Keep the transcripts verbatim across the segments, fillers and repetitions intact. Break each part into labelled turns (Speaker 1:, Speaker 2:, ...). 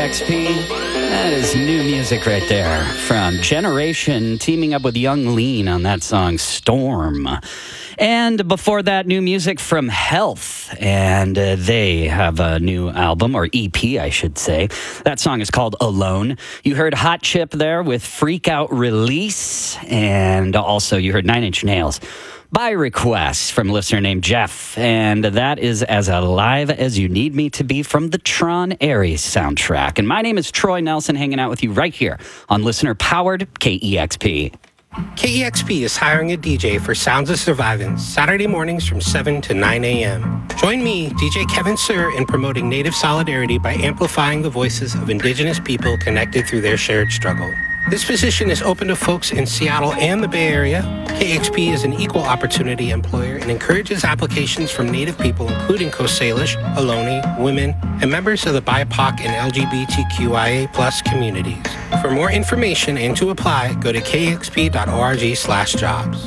Speaker 1: X P. That is new music right there from Generation teaming up with Young Lean on that song Storm. And before that, new music from Health. And uh, they have a new album, or E P, I should say. That song is called Alone. You heard Hot Chip there with Freak Out Release. And also you heard Nine Inch Nails by request from a listener named Jeff. And that is As Alive As You Need Me to Be from the Tron Ares soundtrack. And my name is Troy Nelson, hanging out with you right here on listener-powered K E X P.
Speaker 2: K E X P is hiring a D J for Sounds of Survivance, Saturday mornings from seven to nine a.m. Join me, D J Kevin Sir, in promoting Native solidarity by amplifying the voices of Indigenous people connected through their shared struggle. This position is open to folks in Seattle and the Bay Area. K X P is an equal opportunity employer and encourages applications from Native people, including Coast Salish, Ohlone, women, and members of the B I P O C and L G B T Q I A plus communities. For more information and to apply, go to k x p dot org slash jobs.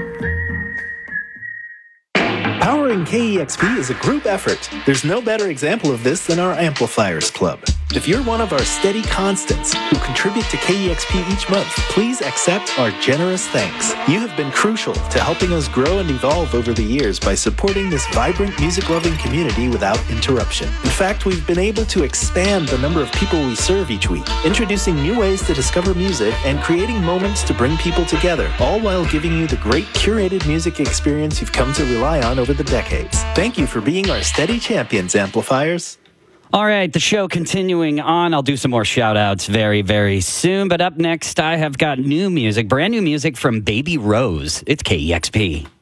Speaker 3: Powering K E X P is a group effort. There's no better example of this than our Amplifiers Club. If you're one of our steady constants who contribute to K E X P each month, please accept our generous thanks. You have been crucial to helping us grow and evolve over the years by supporting this vibrant, music-loving community without interruption. In fact, we've been able to expand the number of people we serve each week, introducing new ways to discover music and creating moments to bring people together, all while giving you the great curated music experience you've come to rely on over the decades. Thank you for being our steady champions, Amplifiers.
Speaker 1: All right, the show continuing on. I'll do some more shout-outs very, very soon. But up next, I have got new music, brand new music from Baby Rose. It's K E X P.